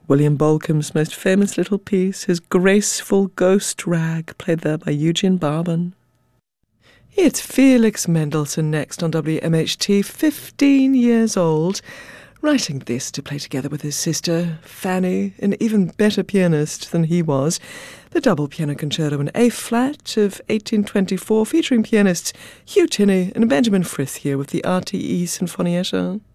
William Bolcom's most famous little piece, his graceful ghost rag, played there by Eugene Barban. It's Felix Mendelssohn next on WMHT, 15 years old, writing this to play together with his sister, Fanny, an even better pianist than he was. The double piano concerto in A-flat of 1824, featuring pianists Hugh Tinney and Benjamin Frith here with the RTE Sinfonietta.